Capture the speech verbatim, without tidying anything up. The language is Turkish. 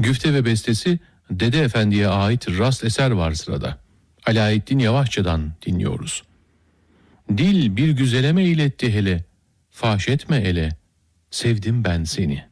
Güfte ve bestesi Dede Efendi'ye ait rast eser var sırada. Alaeddin Yavaşça'dan dinliyoruz. Dil bir güzeleme iletti hele, faş etme ele, sevdim ben seni.